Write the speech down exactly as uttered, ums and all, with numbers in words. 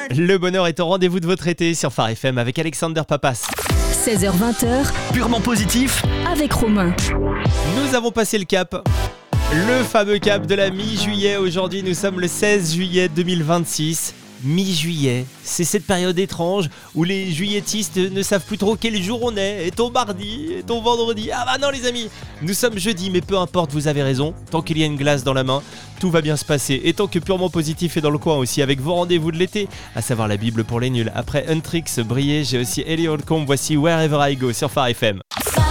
Le bonheur est au rendez-vous de votre été sur Phare F M avec Alexander Papas. seize heures vingt, Purement positif avec Romain. Nous avons passé le cap. Le fameux cap de la mi-juillet. Aujourd'hui, nous sommes le seize juillet deux mille vingt-six. Mi-juillet, c'est cette période étrange où les juilletistes ne savent plus trop quel jour on est. Est-on mardi? Est-on vendredi? Ah bah non les amis, nous sommes jeudi, mais peu importe, vous avez raison. Tant qu'il y a une glace dans la main, tout va bien se passer. Et tant que Purement Positif est dans le coin aussi avec vos rendez-vous de l'été, à savoir la Bible pour les nuls. Après Untrix, Briller, j'ai aussi Ellie Holcomb, voici Wherever I Go sur Phare F M.